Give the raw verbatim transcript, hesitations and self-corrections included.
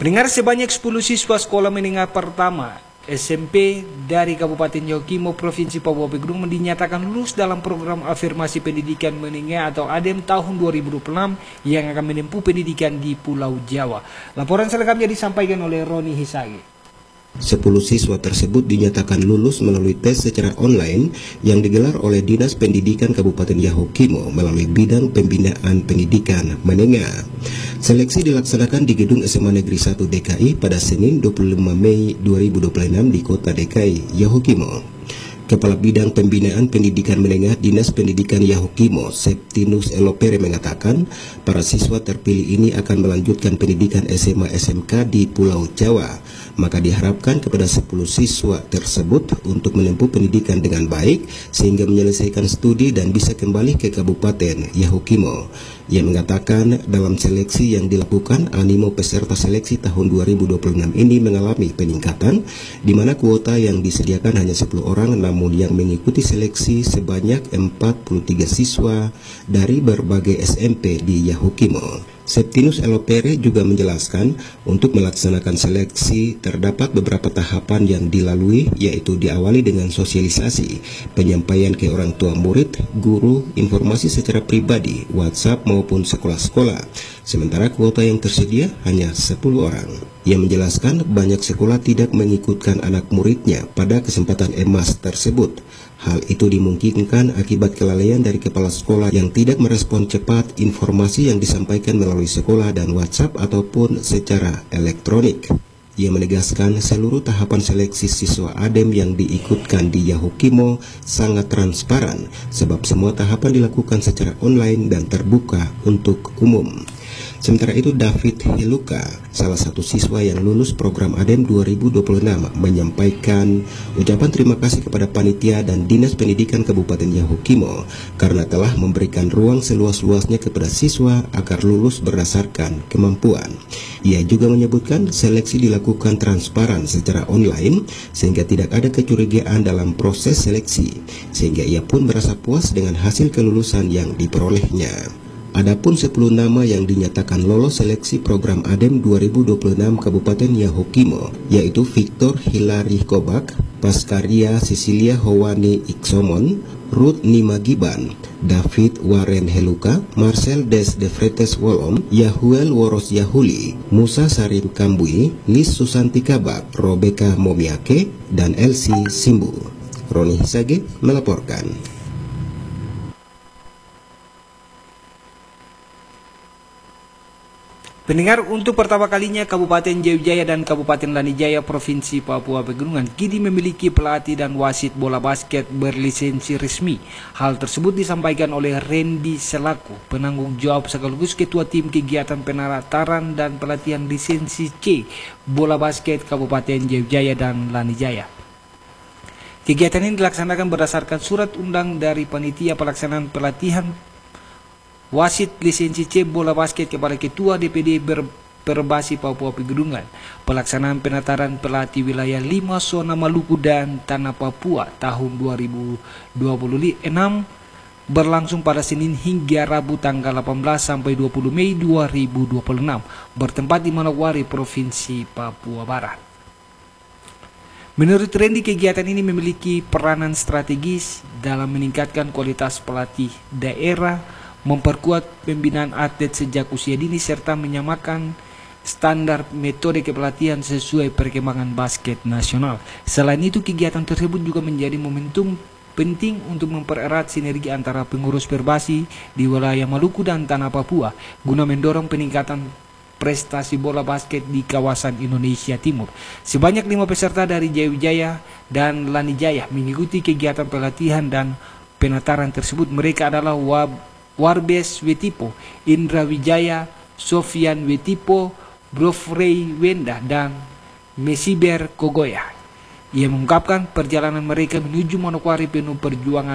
Pendengar, sebanyak sepuluh siswa sekolah menengah pertama S M P dari Kabupaten Yahukimo, Provinsi Papua Pegunungan dinyatakan lulus dalam program afirmasi pendidikan menengah atau A D M tahun dua ribu dua puluh enam yang akan menempuh pendidikan di Pulau Jawa. Laporan selengkapnya disampaikan oleh Roni Hisage. Sepuluh siswa tersebut dinyatakan lulus melalui tes secara online yang digelar oleh Dinas Pendidikan Kabupaten Yahukimo melalui bidang pembinaan pendidikan menengah. Seleksi dilaksanakan di Gedung S M A Negeri satu D K I pada Senin dua puluh lima Mei dua ribu dua puluh enam di Kota D K I, Yahukimo. Kepala Bidang Pembinaan Pendidikan Menengah Dinas Pendidikan Yahukimo, Septinus Elopere, mengatakan para siswa terpilih ini akan melanjutkan pendidikan S M A S M K di Pulau Jawa. Maka diharapkan kepada sepuluh siswa tersebut untuk menempuh pendidikan dengan baik sehingga menyelesaikan studi dan bisa kembali ke Kabupaten Yahukimo. Ia mengatakan dalam seleksi yang dilakukan, animo peserta seleksi tahun dua ribu dua puluh enam ini mengalami peningkatan, di mana kuota yang disediakan hanya sepuluh orang, namun yang mengikuti seleksi sebanyak empat puluh tiga siswa dari berbagai S M P di Yahukimo. Septinus Elopere juga menjelaskan untuk melaksanakan seleksi terdapat beberapa tahapan yang dilalui, yaitu diawali dengan sosialisasi, penyampaian ke orang tua murid, guru, informasi secara pribadi, WhatsApp maupun sekolah-sekolah. Sementara kuota yang tersedia hanya sepuluh orang. Ia menjelaskan banyak sekolah tidak mengikutkan anak muridnya pada kesempatan emas tersebut. Hal itu dimungkinkan akibat kelalaian dari kepala sekolah yang tidak merespon cepat informasi yang disampaikan melalui sekolah dan WhatsApp ataupun secara elektronik. Ia menegaskan seluruh tahapan seleksi siswa A D M yang diikutkan di Yahukimo sangat transparan, sebab semua tahapan dilakukan secara online dan terbuka untuk umum. Sementara itu, David Heluka, salah satu siswa yang lulus program A D M dua ribu dua puluh enam, menyampaikan ucapan terima kasih kepada panitia dan Dinas Pendidikan Kabupaten Yahukimo karena telah memberikan ruang seluas-luasnya kepada siswa agar lulus berdasarkan kemampuan. Ia juga menyebutkan seleksi dilakukan transparan secara online sehingga tidak ada kecurigaan dalam proses seleksi, sehingga ia pun merasa puas dengan hasil kelulusan yang diperolehnya. Adapun sepuluh nama yang dinyatakan lolos seleksi program A D M dua ribu dua puluh enam Kabupaten Yahukimo, yaitu Victor Hilary Kobak, Paskaria Cecilia Howani Iksomon, Ruth Nimagiban, David Warren Heluka, Marcel Des De Fretes Wolom, Yahuel Woros Yahuli, Musa Sarim Kambui, Lis Susanti Kabak, Robeka Momiake, dan Elsie Simbu. Roni Hisage melaporkan. Pendengar, untuk pertama kalinya Kabupaten Jayapura dan Kabupaten Lanijaya Provinsi Papua Pegunungan kini memiliki pelatih dan wasit bola basket berlisensi resmi. Hal tersebut disampaikan oleh Randy selaku penanggung jawab sekaligus Ketua Tim Kegiatan Penataran dan Pelatihan Lisensi C Bola Basket Kabupaten Jayapura dan Lanijaya. Kegiatan ini dilaksanakan berdasarkan surat undang dari Panitia Pelaksanaan Pelatihan Wasit Lisensi C Bola Basket kepada Ketua D P D Perbasi Papua Pegunungan. Pelaksanaan penataran pelatih wilayah lima zona Maluku dan Tanah Papua tahun dua ribu dua puluh enam berlangsung pada Senin hingga Rabu tanggal delapan belas sampai dua puluh Mei dua ribu dua puluh enam bertempat di Manokwari, Provinsi Papua Barat. Menurut Randy, kegiatan ini memiliki peranan strategis dalam meningkatkan kualitas pelatih daerah, memperkuat pembinaan atlet sejak usia dini, serta menyamakan standar metode kepelatihan sesuai perkembangan basket nasional. Selain itu, kegiatan tersebut juga menjadi momentum penting untuk mempererat sinergi antara pengurus Perbasi di wilayah Maluku dan Tanah Papua guna mendorong peningkatan prestasi bola basket di kawasan Indonesia Timur. Sebanyak lima peserta dari Jayapura dan Lanijaya mengikuti kegiatan pelatihan dan penataran tersebut. Mereka adalah Wab Warbes Wetipo, Indra Wijaya, Sofian Wetipo, Brofrey Wenda, dan Mesiber Kogoya. Ia mengungkapkan perjalanan mereka menuju Manokwari penuh perjuangan